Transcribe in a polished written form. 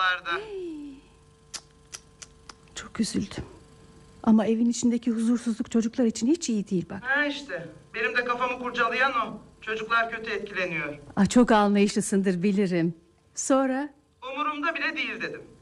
oralarda. Çok üzüldüm. Ama evin içindeki huzursuzluk çocuklar için hiç iyi değil bak. Ha işte. Benim de kafamı kurcalayan o. Çocuklar kötü etkileniyor. Çok anlayışlısındır bilirim. Sonra? Umurumda bile değil dedim.